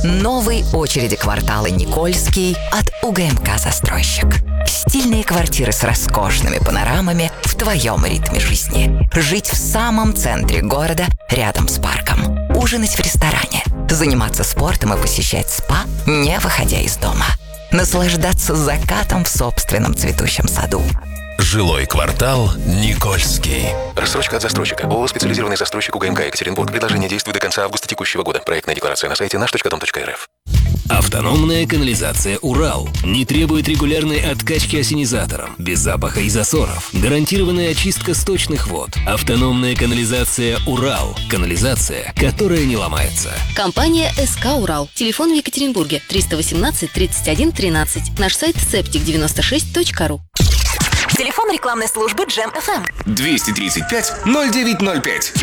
Новые очереди квартала Никольский от УГМК «Застройщик». Стильные квартиры с роскошными панорамами в твоем ритме жизни. Жить в самом центре города, рядом с парком. Ужинать в ресторане. Заниматься спортом и посещать спа, не выходя из дома. Наслаждаться закатом в собственном цветущем саду. Жилой квартал Никольский. Рассрочка от застройщика. ООО «Специализированный застройщик УГМК Екатеринбург». Предложение действует до конца августа текущего года. Проектная декларация на сайте наш.дом.рф. Автономная канализация «Урал» не требует регулярной откачки ассенизатором, без запаха и засоров. Гарантированная очистка сточных вод. Автономная канализация «Урал». Канализация, которая не ломается. Компания СК «Урал». Телефон в Екатеринбурге 318 31 13. Наш сайт septic96.ru. Телефон рекламной службы Джем ФМ. 235-0905.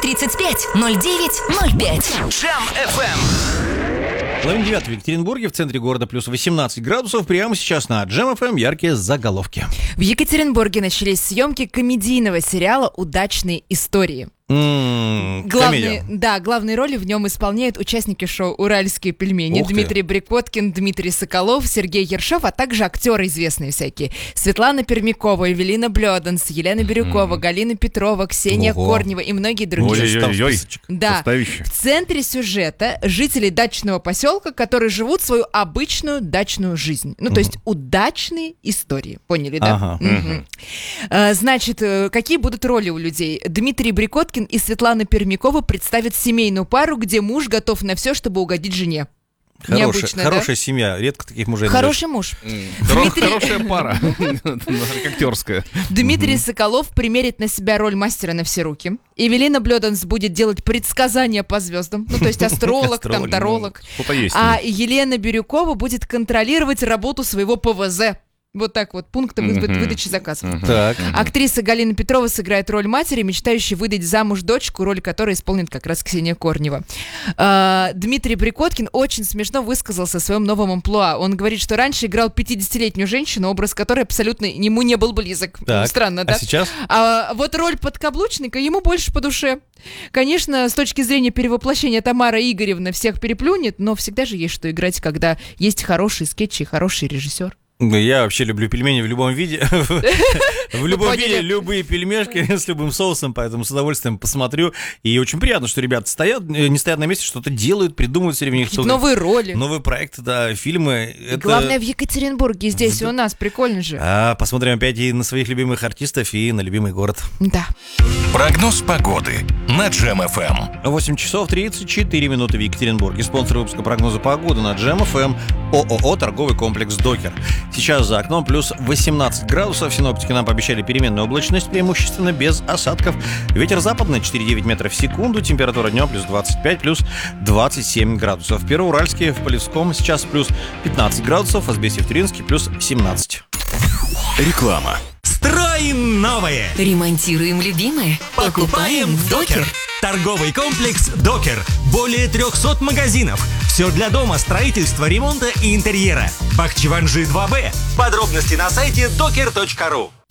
235-0905. Джем ФМ. Половина 9 в Екатеринбурге, в центре города плюс 18 градусов. Прямо сейчас на Джем ФМ яркие заголовки. В Екатеринбурге начались съемки комедийного сериала «Удачные истории». Главные роли в нем исполняют участники шоу «Уральские пельмени». Дмитрий Брикоткин, Дмитрий Соколов, Сергей Ершов, а также актеры известные всякие. Светлана Пермякова, Эвелина Блёданс, Елена Бирюкова, Галина Петрова, Ксения Корнева и многие другие. Да. В центре сюжета жители дачного поселка, которые живут свою обычную дачную жизнь. Ну, то есть удачные истории. Поняли, да? Значит, какие будут роли у людей? Дмитрий Брикоткин и Светлана Пермякова представят семейную пару, где муж готов на все, чтобы угодить жене. Хорошая семья. Редко таких мужей. Хороший муж. Хорошая пара. Актерская. Дмитрий Соколов примерит на себя роль мастера на все руки. Эвелина Блёданс будет делать предсказания по звездам. Ну, то есть астролог, там, таролог. А Елена Бирюкова будет контролировать работу своего ПВЗ. Вот так вот, пунктом выдачи заказов. Так. Актриса Галина Петрова сыграет роль матери, мечтающей выдать замуж дочку, роль которой исполнит как раз Ксения Корнева. Дмитрий Брикоткин очень смешно высказался о своем новом амплуа. Он говорит, что раньше играл 50-летнюю женщину, образ которой абсолютно ему не был близок. Так. Странно, да? А сейчас? Вот роль подкаблучника ему больше по душе. Конечно, с точки зрения перевоплощения Тамара Игоревна всех переплюнет, но всегда же есть что играть, когда есть хорошие скетчи и хороший режиссер. Я вообще люблю пельмени в любом виде. В любом виде любые пельмешки с любым соусом, поэтому с удовольствием посмотрю. И очень приятно, что ребята не стоят на месте, что-то делают, придумывают все время. Новые роли. Новые проекты, да, фильмы. Главное в Екатеринбурге, здесь и у нас, прикольно же. Посмотрим опять и на своих любимых артистов, и на любимый город. Да. Прогноз погоды на Джем ФМ. 8 часов 34 минуты в Екатеринбурге. Спонсор выпуска прогноза погоды на Джем ФМ ООО «Торговый комплекс Докер». Сейчас за окном плюс 18 градусов. Синоптики нам пообещали переменную облачность, преимущественно без осадков. Ветер западный 4,9 метров в секунду. Температура днем плюс 25, плюс 27 градусов. В Первоуральске, в Полевском сейчас плюс 15 градусов. В Азбесте, в Туринске плюс 17. Реклама. Строим новое! Ремонтируем любимое. Покупаем Докер! Торговый комплекс Докер. Более 300 магазинов. Все для дома, строительства, ремонта и интерьера. Бахчеванжи 2Б. Подробности на сайте doker.ru.